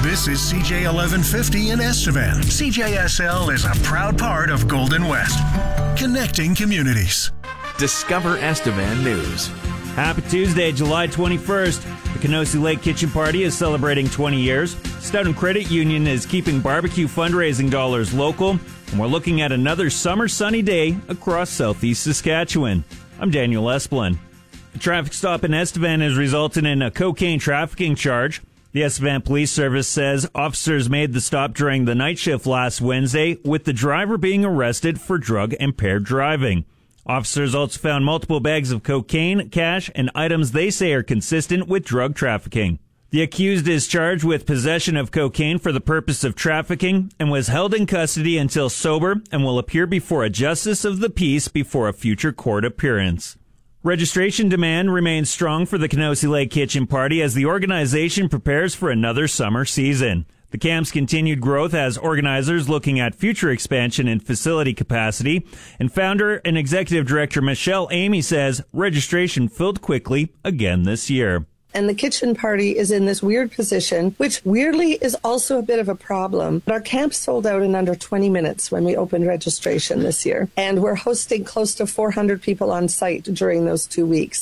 This is CJ 1150 in Estevan. CJSL is a proud part of Golden West, connecting communities. Discover Estevan News. Happy Tuesday, July 21st. The Kenosi Lake Kitchen Party is celebrating 20 years. Stoughton Credit Union is keeping barbecue fundraising dollars local, and we're looking at another summer sunny day across southeast Saskatchewan. I'm Daniel Esplin. A traffic stop in Estevan has resulted in a cocaine trafficking charge. The Estevan Police Service says officers made the stop during the night shift last Wednesday, with the driver being arrested for drug-impaired driving. Officers also found multiple bags of cocaine, cash, and items they say are consistent with drug trafficking. The accused is charged with possession of cocaine for the purpose of trafficking and was held in custody until sober and will appear before a justice of the peace before a future court appearance. Registration demand remains strong for the Kenosi Lake Kitchen Party as the organization prepares for another summer season. The camp's continued growth has organizers looking at future expansion in facility capacity, and founder and executive director Michelle Amy says registration filled quickly again this year. And the kitchen party is in this weird position, which weirdly is also a bit of a problem. Our camp sold out in under 20 minutes when we opened registration this year. And we're hosting close to 400 people on site during those 2 weeks.